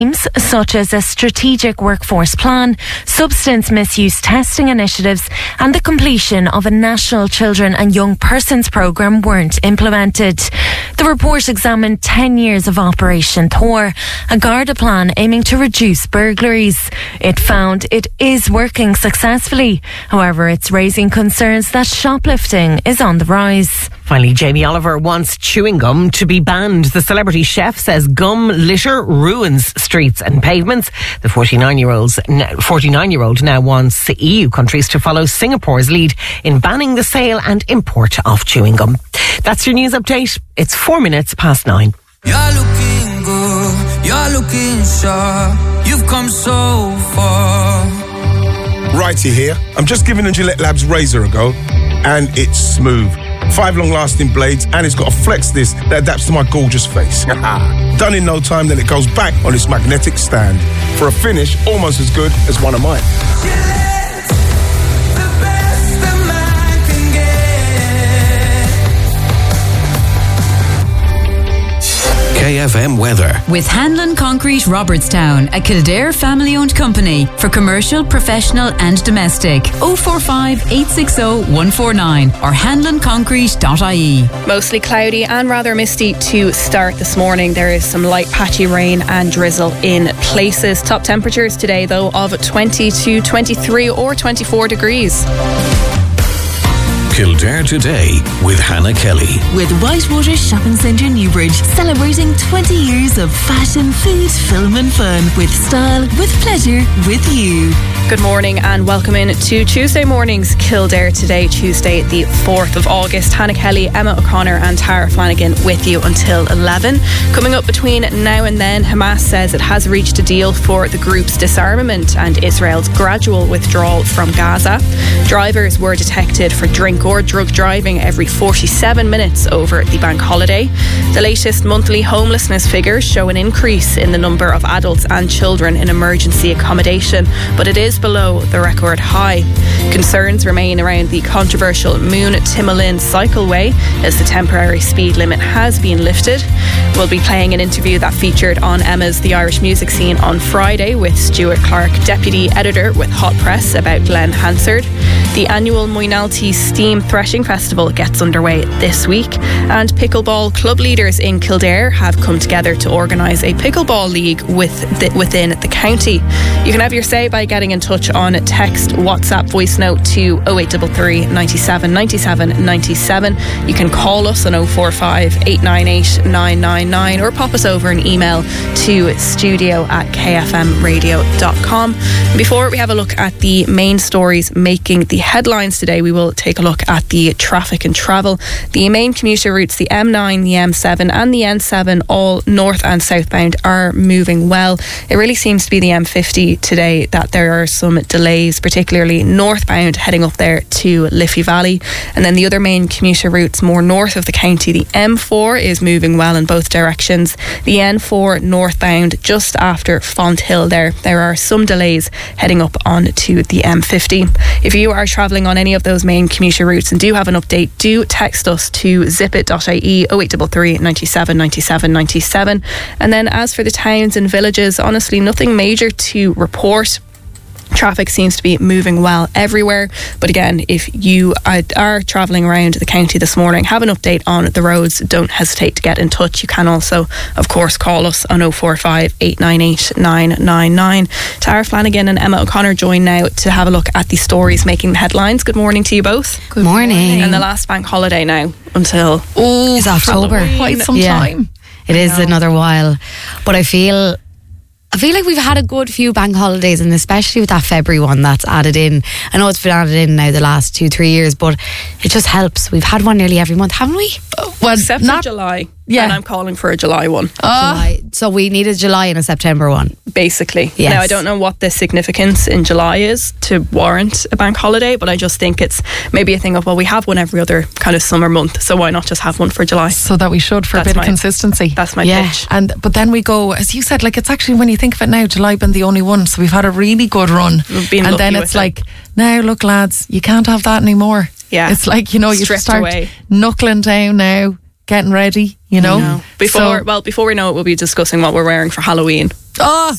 such as a strategic workforce plan, substance misuse testing initiatives and the completion of a national children and young persons programme weren't implemented. The report examined 10 years of Operation Thor, a Garda plan aiming to reduce burglaries. It found it is working successfully. However, it's raising concerns that shoplifting is on the rise. Finally, Jamie Oliver wants chewing gum to be banned. The celebrity chef says gum litter ruins streets and pavements. The 49-year-old now wants EU countries to follow Singapore's lead in banning the sale and import of chewing gum. That's your news update. It's 4 minutes past 9. You're looking good, you're looking sharp. You've come so far. Righty here. I'm just giving the Gillette Labs razor a go, and it's smooth. 5 long-lasting blades, and it's got a flex disc that adapts to my gorgeous face. Done in no time, then it goes back on its magnetic stand for a finish almost as good as one of mine. Gillette, the best a man can get. KFM weather. With Hanlon Concrete Robertstown, a Kildare family-owned company for commercial, professional and domestic. 045 860 149 or hanlonconcrete.ie. Mostly cloudy and rather misty to start this morning. There is some light patchy rain and drizzle in places. Top temperatures today though of 20 to 23 or 24 degrees. Kildare Today with Hannah Kelly. With Whitewater Shopping Centre Newbridge, celebrating 20 years of fashion, food, film and fun. With style, with pleasure, with you. Good morning and welcome in to Tuesday morning's Kildare Today, Tuesday the 4th of August. Hannah Kelly, Emma O'Connor and Tara Flanagan with you until 11. Coming up between now and then, Hamas says it has reached a deal for the group's disarmament and Israel's gradual withdrawal from Gaza. Drivers were detected for drink or drug driving every 47 minutes over the bank holiday. The latest monthly homelessness figures show an increase in the number of adults and children in emergency accommodation, but it is below the record high. Concerns remain around the controversial Moon Timolin cycleway as the temporary speed limit has been lifted. We'll be playing an interview that featured on Emma's The Irish Music Scene on Friday with Stuart Clark, Deputy Editor with Hot Press, about Glenn Hansard. The annual Moynalty Steam Threshing Festival gets underway this week, and pickleball club leaders in Kildare have come together to organise a pickleball league within the county. You can have your say by getting in touch on text, WhatsApp, voice note to 0833 97 97 97. You can call us on 045 898 999 or pop us over an email to studio@kfmradio.com. Before we have a look at the main stories making the headlines today, we will take a look at the traffic and travel. The main commuter routes, the M9, the M7 and the N7, all north and southbound, are moving well. It really seems to be the M50 today that there are some delays, particularly northbound heading up there to Liffey Valley. And then the other main commuter routes more north of the county, the M4 is moving well in both directions. The N4 northbound just after Fonthill there are some delays heading up onto the M50. If you are travelling on any of those main commuter routes and do have an update, do text us to zipit.ie 0833 97 97 97. And then as for the towns and villages, honestly nothing major to report. Traffic seems to be moving well everywhere, but again, if you are travelling around the county this morning, have an update on the roads, don't hesitate to get in touch. You can also of course call us on 045 898 999. Tara Flanagan and Emma O'Connor join now to have a look at the stories making the headlines. Good morning to you both. Good morning. And the last bank holiday now until is October. Quite some time. It is another while, but I feel like we've had a good few bank holidays, and especially with that February one that's added in. I know it's been added in now the last 2-3 years, but it just helps. We've had one nearly every month, haven't we? Well, except for July. Yeah. And I'm calling for a July one. July. So we need a July and a September one. Basically. Yes. Now, I don't know what the significance in July is to warrant a bank holiday, but I just think it's maybe a thing of, well, we have one every other kind of summer month, so why not just have one for July? So that we should, for a bit of consistency. That's my pitch. But then we go, as you said, like it's actually, when you think of it now, July been the only one, so we've had a really good run. And then it's like, now look lads, you can't have that anymore. Yeah. It's like, you know, you stripped start away. knuckling down now, getting ready, you know. Before we know it, we'll be discussing what we're wearing for Halloween. Oh,